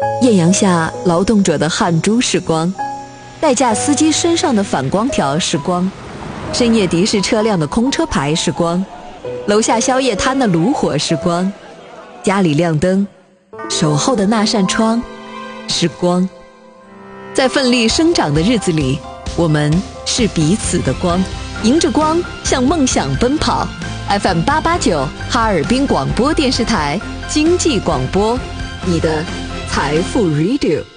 艳阳下劳动者的汗珠是光，代驾司机身上的反光条是光，深夜的士车辆的空车牌是光，楼下宵夜摊的炉火是光，家里亮灯，守候的那扇窗是光。在奋力生长的日子里，我们是彼此的光，迎着光向梦想奔跑。FM889 哈尔滨广播电视台经济广播，你的财富 Radio。